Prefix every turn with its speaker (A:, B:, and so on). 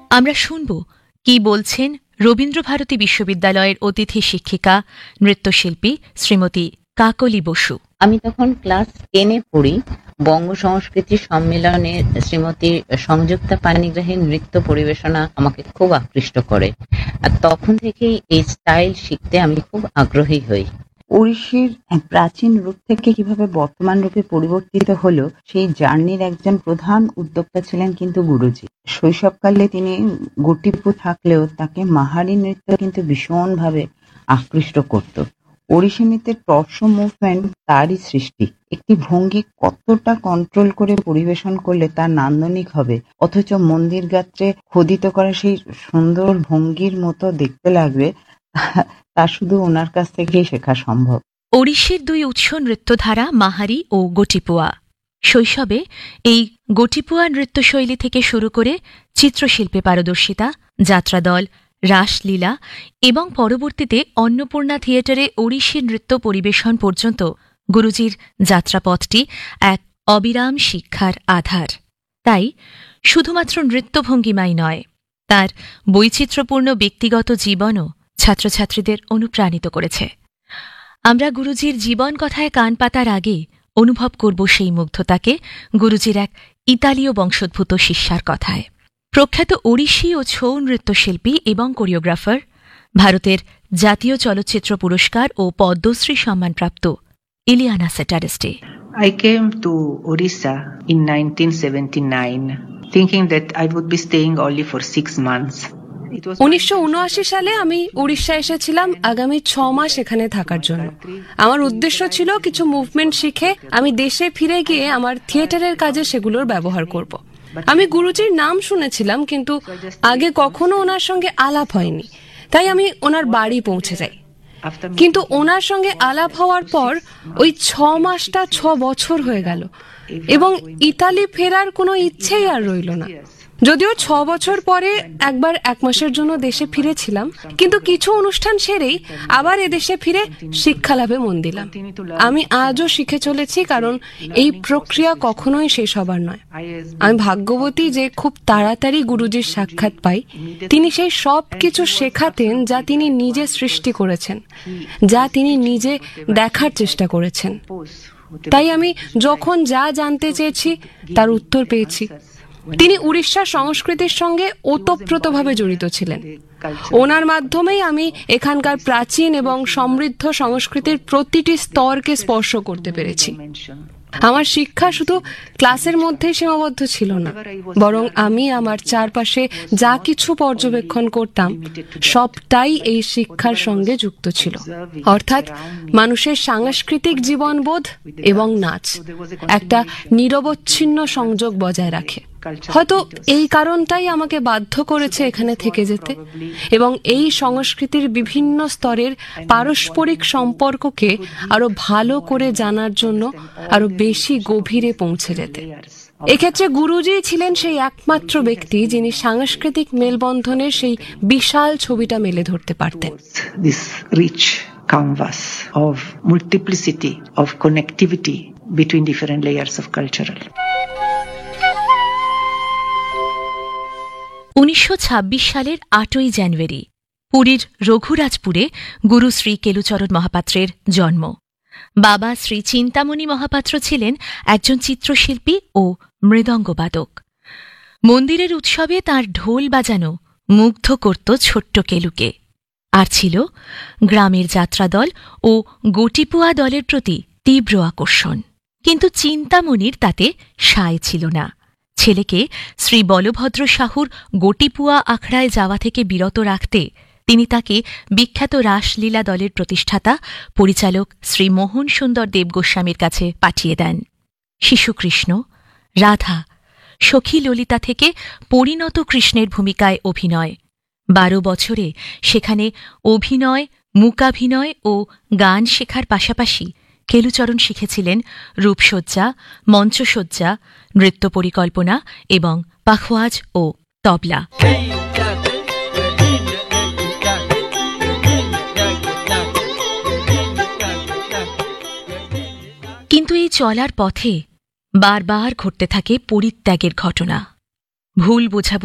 A: আমরা শুনব কি বলছেন রবীন্দ্রভারতী বিশ্ববিদ্যালয়ের অতিথি শিক্ষিকা নৃত্যশিল্পী শ্রীমতী কাকলি বসু।
B: আমি তখন ক্লাস 10-এ পড়ি। বঙ্গ সংস্কৃতি সম্মেলনে শ্রীমতী সংযুক্তা পানিগ্রাহীর নৃত্য পরিবেশনা আমাকে খুব আকৃষ্ট করে, আর তখন থেকেই এই স্টাইল শিখতে আমি খুব আগ্রহী হই।
C: ওড়িশির প্রাচীন রূপ থেকে কিভাবে বর্তমান রূপে পরিবর্তিত হলো, সেই জার্নির একজন প্রধান উদ্যোক্তা ছিলেন কিন্তু গুরুজি। শৈশবকালে তিনি গোটিপু থাকলেও তাকে মাহারি নৃত্য কিন্তু ভীষণভাবে আকৃষ্ট করত। ওড়িশি নৃত্যের টর্সো মুভমেন্ট তারই সৃষ্টি। একটি ভঙ্গি কতটা কন্ট্রোল করে পরিবেশন করলে তা নান্দনিক হবে, অথচ মন্দির গাত্রে খোদিত করা সেই সুন্দর ভঙ্গির মতো দেখতে লাগবে, তা শুধু ওনার কাছ থেকেই শেখা সম্ভব।
A: ওড়িশির দুই উৎস নৃত্যধারা মাহারি ও গোটিপুয়া। শৈশবে এই গোটিপুয়া নৃত্যশৈলী থেকে শুরু করে চিত্রশিল্পে পারদর্শিতা, যাত্রাদল, রাসলীলা এবং পরবর্তীতে অন্নপূর্ণা থিয়েটারে ওড়িশি নৃত্য পরিবেশন পর্যন্ত গুরুজির যাত্রাপথটি এক অবিরাম শিক্ষার আধার। তাই শুধুমাত্র নৃত্যভঙ্গিমাই নয়, তার বৈচিত্র্যপূর্ণ ব্যক্তিগত জীবনও ছাত্রছাত্রীদের অনুপ্রাণিত করেছে। আমরা গুরুজির জীবন কথায় কান পাতার আগে অনুভব করব সেই মুগ্ধতাকে গুরুজির এক ইতালীয় বংশোদ্ভূত শিষ্যার কথায়। প্রখ্যাত ওড়িশি ও ছৌ নৃত্যশিল্পী এবং কোরিওগ্রাফার, ভারতের জাতীয় চলচ্চিত্র পুরস্কার ও Padmashri সম্মানপ্রাপ্ত Ileana সেটারিস্টে।
D: I came to Orissa in 1979, thinking that I would be staying only for 6 months.
E: 1979 সালে আমি উড়িষ্যা এসেছিলাম আগামী 6 মাস এখানে থাকার জন্য। আমার উদ্দেশ্য ছিল কিছু মুভমেন্ট শিখে আমি দেশে ফিরে গিয়ে আমার থিয়েটারের কাজে সেগুলোর ব্যবহার করব। আমি গুরুজির নাম শুনেছিলাম, কিন্তু আগে কখনো ওনার সঙ্গে আলাপ হয়নি, তাই আমি ওনার বাড়ি পৌঁছে যাই। কিন্তু ওনার সঙ্গে আলাপ হওয়ার পর ওই 6 মাসটা 6 বছর হয়ে গেল এবং ইতালি ফেরার কোনো ইচ্ছেই আর রইল না। যদিও 6 বছর পরে একবার 1 মাসের জন্য দেশে ফিরেছিলাম, কিন্তু কিছু অনুষ্ঠান সেরেই আবার এদেশে ফিরে শিক্ষা লাভে মন দিলাম। আমি আজও শিখে চলেছি, কারণ এই প্রক্রিয়া কখনোই শেষ হবার নয়। আমি ভাগ্যবতী যে খুব তাড়াতাড়ি গুরুজির সাক্ষাৎ পাই। তিনি সেই সব কিছু শেখাতেন যা তিনি নিজে সৃষ্টি করেছেন, যা তিনি নিজে দেখার চেষ্টা করেছেন। তাই আমি যখন যা জানতে চেয়েছি তার উত্তর পেয়েছি। তিনি উড়িষ্যার সংস্কৃতির সঙ্গে ওতপ্রোতভাবে জড়িত ছিলেন। ওনার মাধ্যমেই আমি এখানকার প্রাচীন এবং সমৃদ্ধ সংস্কৃতির প্রতিটি স্তরকে স্পর্শ করতে পেরেছি। আমার শিক্ষা শুধু ক্লাসের মধ্যেই সীমাবদ্ধ ছিল না, বরং আমি আমার চারপাশে যা কিছু পর্যবেক্ষণ করতাম সবটাই এই শিক্ষার সঙ্গে যুক্ত ছিল। অর্থাৎ মানুষের সাংস্কৃতিক জীবনবোধ এবং নাচ একটা নিরবচ্ছিন্ন সংযোগ বজায় রাখে। হয়তো এই কারণটাই আমাকে বাধ্য করেছে এখানে থেকে যেতে এবং এই সংস্কৃতির বিভিন্ন স্তরের পারস্পরিক সম্পর্ককে আরো ভালো করে জানার জন্য আরো বেশি গভীরে পৌঁছে যেতে। এক্ষেত্রে গুরুজি ছিলেন সেই একমাত্র ব্যক্তি যিনি সাংস্কৃতিক মেলবন্ধনের সেই বিশাল ছবিটা মেলে ধরতে পারতেন।
D: This rich canvas of multiplicity of connectivity between different layers of cultural.
A: 1926 সালের 8ই জানুয়ারি পুরীর রঘুরাজপুরে গুরু শ্রী কেলুচরণ মহাপাত্রের জন্ম। বাবা শ্রী চিন্তামণি মহাপাত্র ছিলেন একজন চিত্রশিল্পী ও মৃদঙ্গবাদক। মন্দিরের উৎসবে তাঁর ঢোল বাজানো মুগ্ধ করত ছোট্ট কেলুকে। আর ছিল গ্রামের যাত্রাদল ও গোটিপুয়া দলের প্রতি তীব্র আকর্ষণ। কিন্তু চিন্তামণির তাতে সায় ছিল না। ছেলেকে শ্রী বলভদ্র সাহুর গোটিপুয়া আখড়ায় যাওয়া থেকে বিরত রাখতে তিনি তাকে বিখ্যাত রাসলীলা দলের প্রতিষ্ঠাতা পরিচালক শ্রী মোহন সুন্দর দেব গোস্বামীর কাছে পাঠিয়ে দেন। শিশুকৃষ্ণ, রাধা, সখী ললিতা থেকে পরিণত কৃষ্ণের ভূমিকায় অভিনয়। 12 বছরে সেখানে অভিনয়, মূকাভিনয় ও গান শেখার পাশাপাশি কেলুচরণ শিখেছিলেন রূপসজ্জা, মঞ্চসজ্জা, নৃত্য পরিকল্পনা এবং পাখওয়াজ ও তবলা। কিন্তু এই চলার পথে বারবার ঘটতে থাকে পরিত্যাগের ঘটনা। ভুল বোঝাবুঝি